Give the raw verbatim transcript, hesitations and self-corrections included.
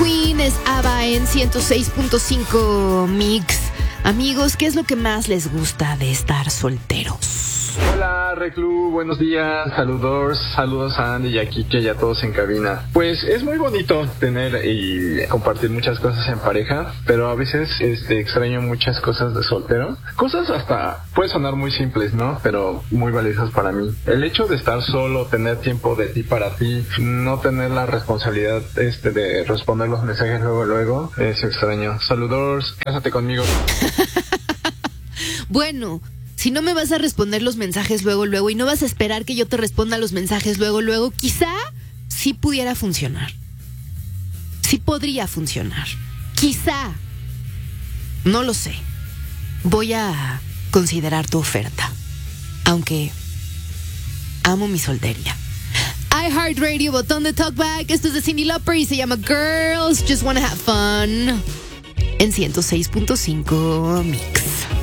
Queen, es ABBA en ciento seis punto cinco Mix. Amigos, ¿qué es lo que más les gusta de estar solteros? Hola Reclu, buenos días, saludos, saludos a Andy y a Kike y a todos en cabina. Pues es muy bonito tener y compartir muchas cosas en pareja, pero a veces este, extraño muchas cosas de soltero. Cosas hasta, puede sonar muy simples, ¿no? Pero muy valiosas para mí. El hecho de estar solo, tener tiempo de ti para ti, no tener la responsabilidad este, de responder los mensajes luego, luego, es extraño. Saludos, cásate conmigo. Bueno, si no me vas a responder los mensajes luego, luego, y no vas a esperar que yo te responda los mensajes luego, luego, quizá sí pudiera funcionar. Sí podría funcionar. Quizá. No lo sé. Voy a considerar tu oferta. Aunque amo mi soltería. iHeartRadio, botón de talkback. Esto es de Cyndi Lauper y se llama Girls Just Wanna Have Fun. En ciento seis punto cinco Mix.